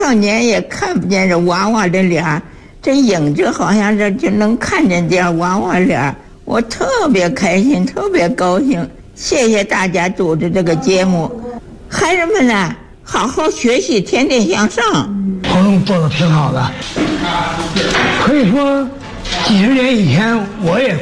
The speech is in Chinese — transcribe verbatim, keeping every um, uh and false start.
少年也看不见这娃娃的脸，这影子好像是就能看见点娃娃脸，我特别开心，特别高兴。谢谢大家组织这个节目，孩子们呢，好好学习，天天向上。 活动做得挺好的，可以说几十年以前我也